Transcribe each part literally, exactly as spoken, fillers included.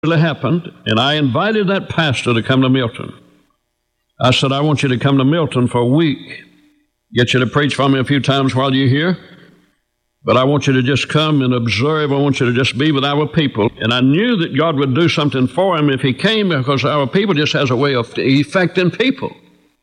really happened, and I invited that pastor to come to Milton. I said, I want you to come to Milton for a week, get you to preach for me a few times while you're here, but I want you to just come and observe. I want you to just be with our people. And I knew that God would do something for him if he came, because our people just has a way of affecting people.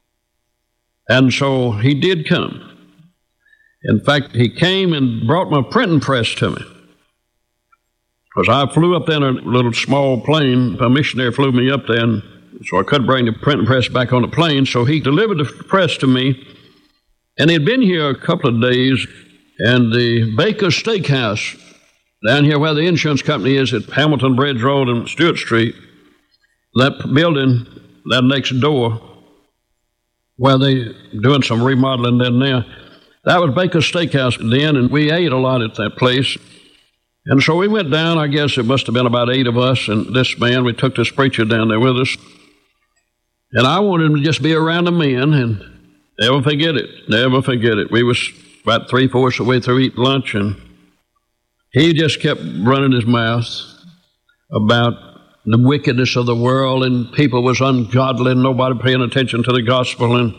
And so he did come. In fact, he came and brought my printing press to me. Because I flew up there in a little small plane. A missionary flew me up there, and so I couldn't bring the printing press back on the plane. So he delivered the press to me, and he'd been here a couple of days, and the Baker Steakhouse down here where the insurance company is at Hamilton Bridge Road and Stewart Street, that building, that next door, where they doing some remodeling down there, that was Baker Steakhouse then, and we ate a lot at that place. And so we went down. I guess it must have been about eight of us, and this man, we took this preacher down there with us. And I wanted him to just be around the men, and never forget it, never forget it. We was about three-fourths of the way through eating lunch, and he just kept running his mouth about the wickedness of the world, and people was ungodly, and nobody paying attention to the gospel. And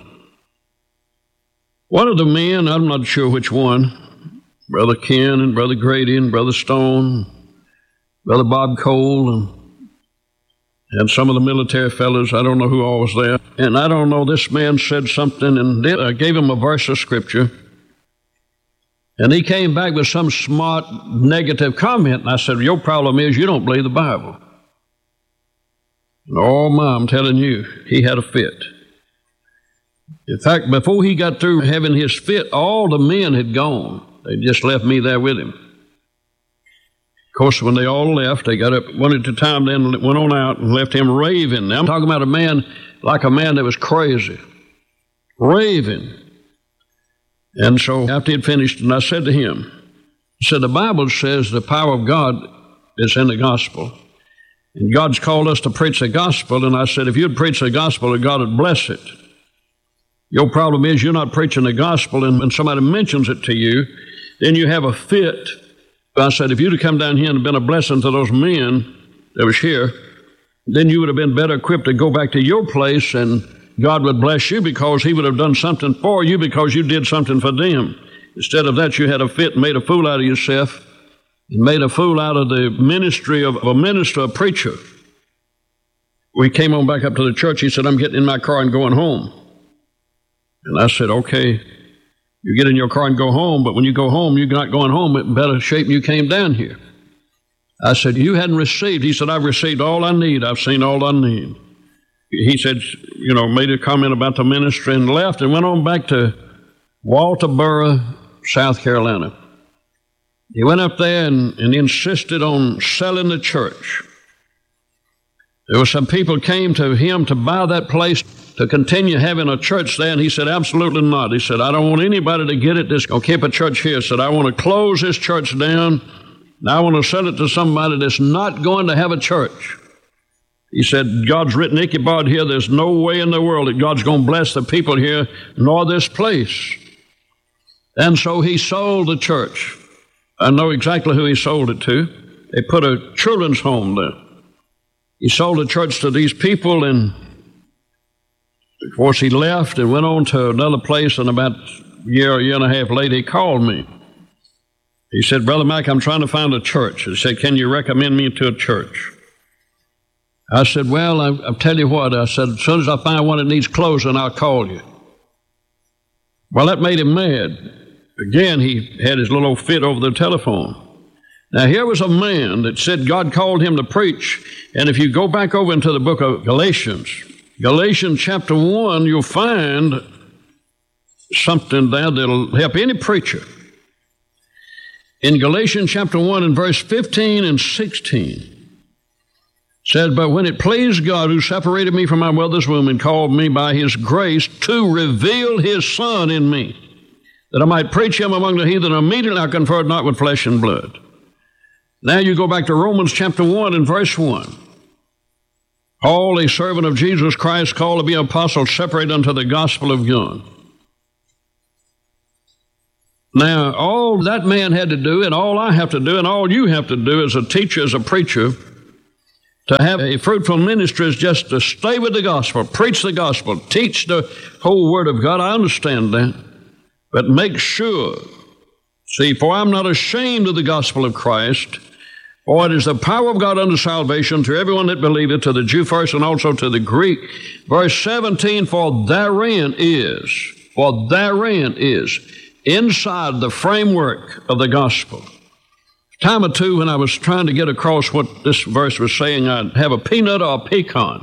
one of the men, I'm not sure which one, Brother Ken and Brother Grady and Brother Stone, Brother Bob Cole, and, and some of the military fellows, I don't know who all was there. And I don't know, this man said something, and I gave him a verse of Scripture. And he came back with some smart negative comment, and I said, your problem is you don't believe the Bible. And oh, my, I'm telling you, he had a fit. In fact, before he got through having his fit, all the men had gone. They just left me there with him. Of course, when they all left, they got up one at a time, then went on out and left him raving. Now, I'm talking about a man like a man that was crazy, raving. And so after he'd finished, and I said to him, I said, the Bible says the power of God is in the gospel. And God's called us to preach the gospel. And I said, if you'd preach the gospel, God would bless it. Your problem is you're not preaching the gospel, and when somebody mentions it to you, then you have a fit. I said, if you'd have come down here and been a blessing to those men that was here, then you would have been better equipped to go back to your place, and God would bless you because he would have done something for you because you did something for them. Instead of that, you had a fit and made a fool out of yourself and made a fool out of the ministry of a minister, a preacher. We came on back up to the church. He said, I'm getting in my car and going home. And I said, okay, you get in your car and go home, but when you go home, you're not going home in better shape than you came down here. I said, you hadn't received. He said, I've received all I need. I've seen all I need. He said, you know, made a comment about the ministry and left and went on back to Walterboro, South Carolina. He went up there and, and insisted on selling the church. There were some people came to him to buy that place to continue having a church there, and he said, absolutely not. He said, I don't want anybody to get it. This gonna keep a church here. He said, I want to close this church down, and I want to sell it to somebody that's not going to have a church. He said, God's written Ichabod here. There's no way in the world that God's going to bless the people here, nor this place. And so he sold the church. I know exactly who he sold it to. They put a children's home there. He sold the church to these people, and of course he left and went on to another place, and about a year, a year and a half later, he called me. He said, Brother Mac, I'm trying to find a church. He said, can you recommend me to a church? I said, well, I, I'll tell you what. I said, as soon as I find one that needs closing, I'll call you. Well, that made him mad. Again, he had his little fit over the telephone. Now, here was a man that said God called him to preach, and if you go back over into the book of Galatians, Galatians chapter one, you'll find something there that'll help any preacher. In Galatians chapter one and verse fifteen and sixteen, said, but when it pleased God who separated me from my mother's womb and called me by his grace to reveal his Son in me, that I might preach him among the heathen, immediately I conferred not with flesh and blood. Now you go back to Romans chapter one and verse one. Paul, a servant of Jesus Christ, called to be apostle, separated unto the gospel of God. Now, all that man had to do, and all I have to do, and all you have to do as a teacher, as a preacher, To have a fruitful ministry is just to stay with the gospel, preach the gospel, teach the whole word of God. I understand that. But make sure, see, for I'm not ashamed of the gospel of Christ, for it is the power of God unto salvation to everyone that believeth, to the Jew first and also to the Greek. Verse seventeen, for therein is, for therein is, inside the framework of the gospel. Time or two when I was trying to get across what this verse was saying, I'd have a peanut or a pecan.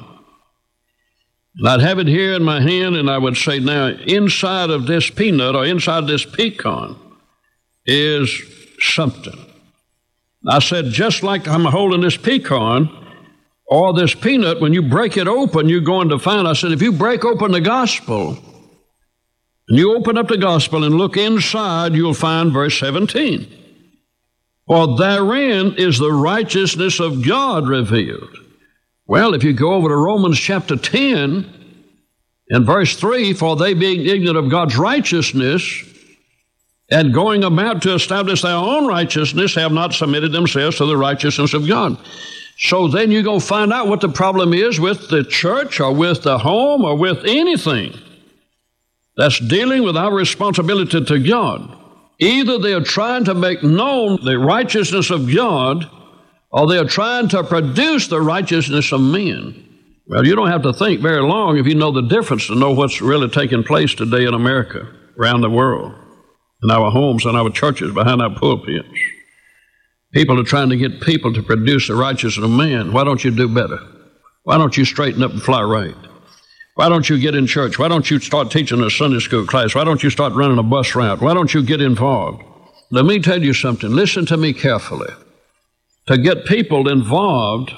And I'd have it here in my hand, and I would say, now, inside of this peanut or inside this pecan is something. I said, just like I'm holding this pecan or this peanut, when you break it open, you're going to find, I said, if you break open the gospel, and you open up the gospel and look inside, you'll find verse seventeen. For therein is the righteousness of God revealed. Well, if you go over to Romans chapter ten and verse three, for they being ignorant of God's righteousness and going about to establish their own righteousness have not submitted themselves to the righteousness of God. So then you're going to find out what the problem is with the church or with the home or with anything that's dealing with our responsibility to God. Either they are trying to make known the righteousness of God, or they are trying to produce the righteousness of men. Well, you don't have to think very long if you know the difference to know what's really taking place today in America, around the world, in our homes and our churches, behind our pulpits. People are trying to get people to produce the righteousness of man. Why don't you do better? Why don't you straighten up and fly right? Why don't you get in church? Why don't you start teaching a Sunday school class? Why don't you start running a bus route? Why don't you get involved? Let me tell you something. Listen to me carefully. To get people involved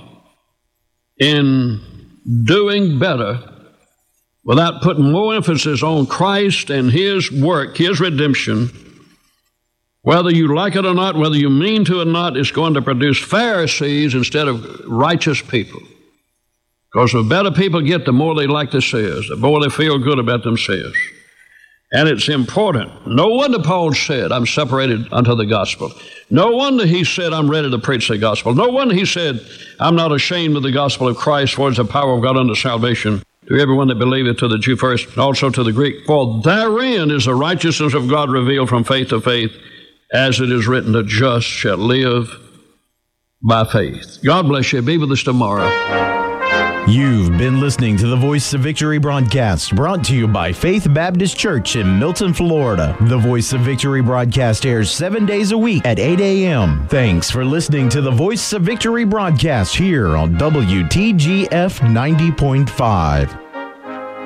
in doing better without putting more emphasis on Christ and His work, His redemption, whether you like it or not, whether you mean to or not, it's going to produce Pharisees instead of righteous people. Because the better people get, the more they like themselves, the more they feel good about themselves. And it's important. No wonder Paul said, I'm separated unto the gospel. No wonder he said, I'm ready to preach the gospel. No wonder he said, I'm not ashamed of the gospel of Christ, for it's the power of God unto salvation to everyone that believeth, to the Jew first, and also to the Greek. For therein is the righteousness of God revealed from faith to faith, as it is written, the just shall live by faith. God bless you. Be with us tomorrow. You've been listening to the Voice of Victory broadcast, brought to you by Faith Baptist Church in Milton, Florida. The Voice of Victory broadcast airs seven days a week at eight a.m. Thanks for listening to the Voice of Victory broadcast here on W T G F ninety point five.